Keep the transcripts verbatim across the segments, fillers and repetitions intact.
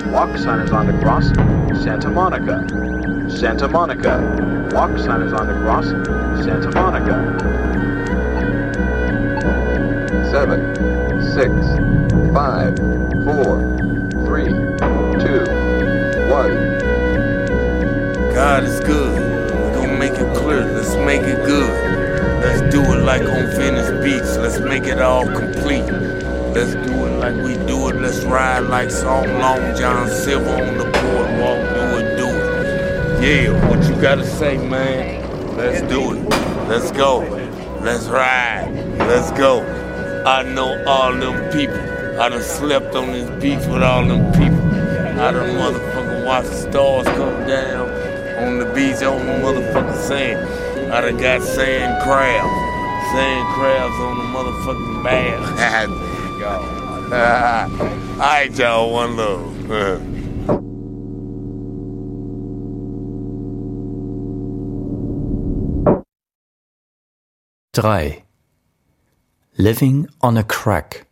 Walk sign is on the cross. Santa Monica. Santa Monica. Walk sign is on the cross. Santa Monica. Seven, six, five, four, three, two, one. God is good. We're gonna make it clear. Let's make it good. Let's do it like on Venice Beach. Let's make it all complete. Let's do it like we do it. Let's ride like Song Long John Silver on the boardwalk. Do it, do it. Yeah, what you gotta say, man? Let's do it. Let's go. Let's ride. Let's go. I know all them people. I done slept on this beach with all them people. I done motherfucking watched the stars come down on the beach on the motherfucking sand. I done got sand crabs. Sand crabs on the motherfucking bath. All right, y'all, one love. Drei. Living on a crack.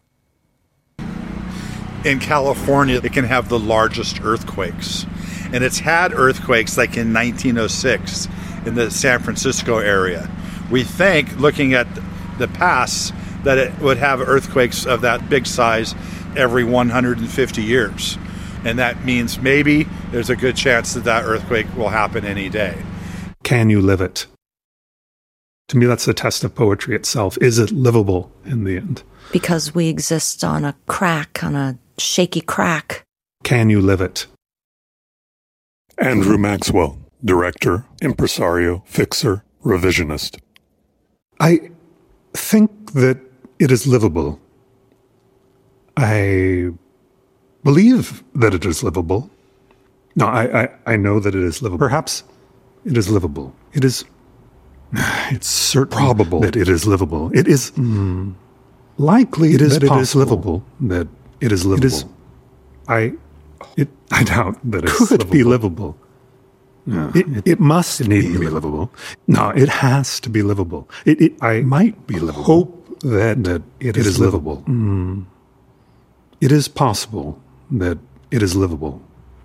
In California, it can have the largest earthquakes. And it's had earthquakes like in nineteen oh six in the San Francisco area. We think, looking at the past, that it would have earthquakes of that big size every one hundred fifty years. And that means maybe there's a good chance that that earthquake will happen any day. Can you live it? To me, that's the test of poetry itself. Is it livable in the end? Because we exist on a crack, on a shaky crack. Can you live it? Andrew Maxwell, director, impresario, fixer, revisionist. I think that it is livable. I believe that it is livable. No, I, I, I know that it is livable. Perhaps it is livable. It is... It's certain probable that it is livable. It is mm, likely it is that it is livable. That it is livable. It is, I, it, I doubt that it could livable. be livable. No, it, it, it must it need be to be livable. No, it has to be livable. It, it I might be livable. Hope that that it, it is, is livable. livable. Mm, it is possible that it is livable.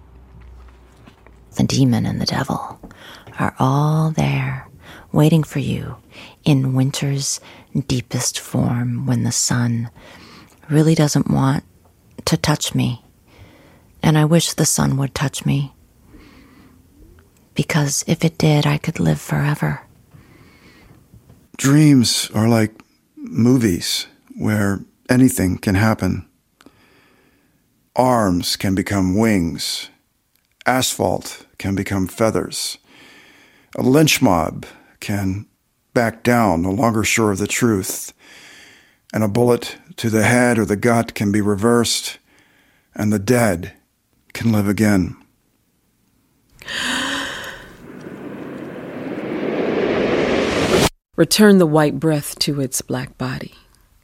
The demon and the devil are all there, waiting for you in winter's deepest form when the sun really doesn't want to touch me. And I wish the sun would touch me, because if it did, I could live forever. Dreams are like movies where anything can happen. Arms can become wings. Asphalt can become feathers. A lynch mob can back down, no longer sure of the truth. And a bullet to the head or the gut can be reversed, and the dead can live again. Return the white breath to its black body.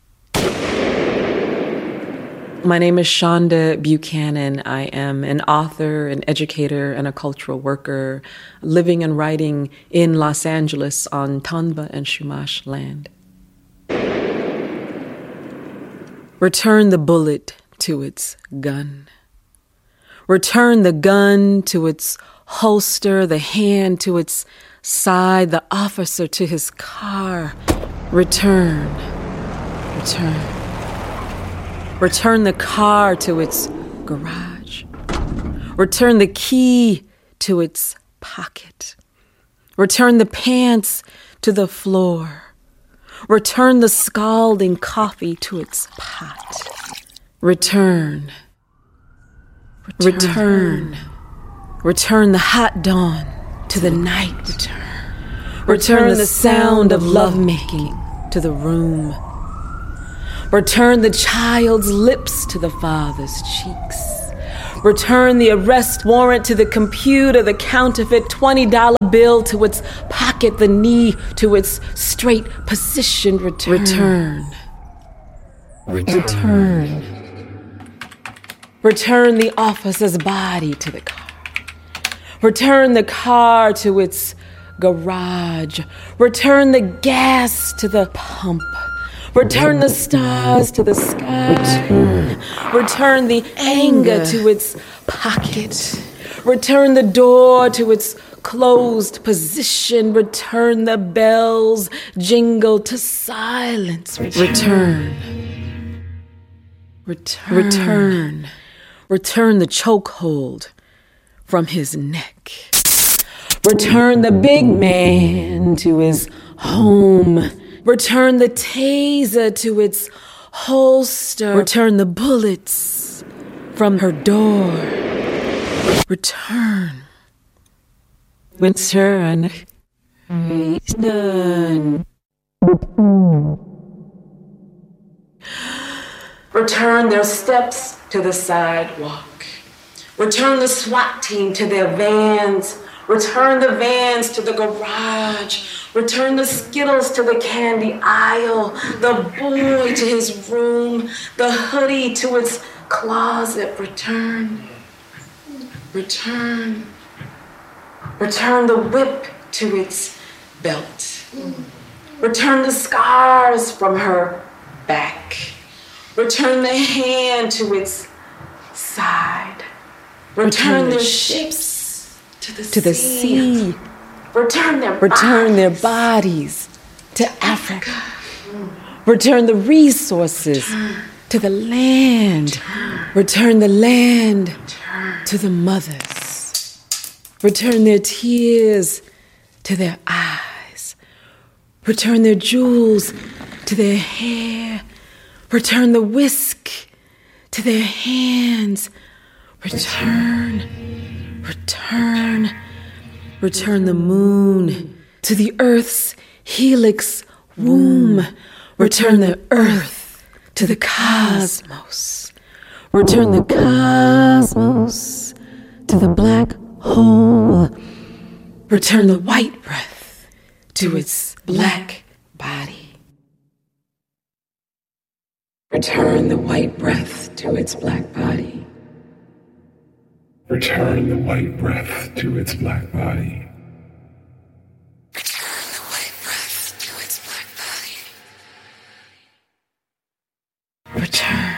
My name is Shonda Buchanan. I am an author, an educator, and a cultural worker living and writing in Los Angeles on Tonbah and Chumash land. Return the bullet to its gun. Return the gun to its holster, the hand to its side, the officer to his car. Return. Return. Return the car to its garage. Return the key to its pocket. Return the pants to the floor. Return the scalding coffee to its pot. Return. Return. Return the hot dawn to the night. Return. Return the sound of lovemaking to the room. Return the child's lips to the father's cheeks. Return the arrest warrant to the computer, the counterfeit twenty dollar bill to its pocket, the knee to its straight position. Return. Return. Return. Return the officer's body to the car. Return the car to its garage. Return the gas to the pump. Return the stars to the sky. Return. Return the anger to its pocket. Return the door to its closed position. Return the bells jingle to silence. Return. Return. Return. Return the chokehold from his neck. Return the big man to his home. Return the taser to its holster. Return the bullets from her door. Return. Return. Return. Return their steps to the sidewalk. Return the SWAT team to their vans. Return the vans to the garage. Return the Skittles to the candy aisle. The boy to his room. The hoodie to its closet. Return. Return. Return the whip to its belt. Return the scars from her back. Return the hand to its side. Return, Return their ships to the, to the sea. sea. Return their Return bodies. their bodies to Africa. Return the resources Return. to the land. Return, Return the land Return. to the mothers. Return their tears to their eyes. Return their jewels to their hair. Return the whisk to their hands. Return, return, return the moon to the earth's helix womb. Return the earth to the cosmos. Return the cosmos to the black hole. Return the white breath to its black body. Return the white breath to its black body. Return the white breath to its black body. Return the white breath to its black body. Return.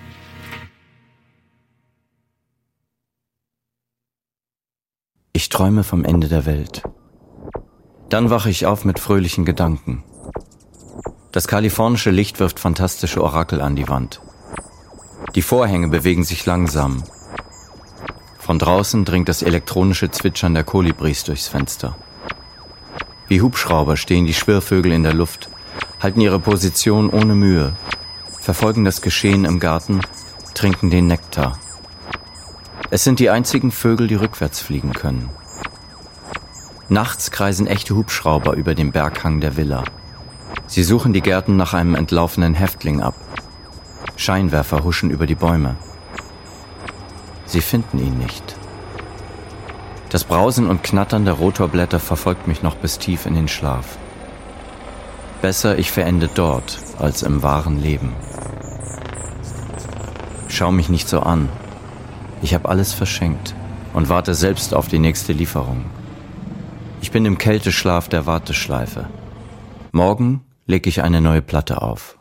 Ich träume vom Ende der Welt. Dann wache ich auf mit fröhlichen Gedanken. Das kalifornische Licht wirft fantastische Orakel an die Wand. Die Vorhänge bewegen sich langsam. Von draußen dringt das elektronische Zwitschern der Kolibris durchs Fenster. Wie Hubschrauber stehen die Schwirrvögel in der Luft, halten ihre Position ohne Mühe, verfolgen das Geschehen im Garten, trinken den Nektar. Es sind die einzigen Vögel, die rückwärts fliegen können. Nachts kreisen echte Hubschrauber über dem Berghang der Villa. Sie suchen die Gärten nach einem entlaufenen Häftling ab. Scheinwerfer huschen über die Bäume. Sie finden ihn nicht. Das Brausen und Knattern der Rotorblätter verfolgt mich noch bis tief in den Schlaf. Besser, ich verende dort, als im wahren Leben. Schau mich nicht so an. Ich habe alles verschenkt und warte selbst auf die nächste Lieferung. Ich bin im Kälteschlaf der Warteschleife. Morgen lege ich eine neue Platte auf.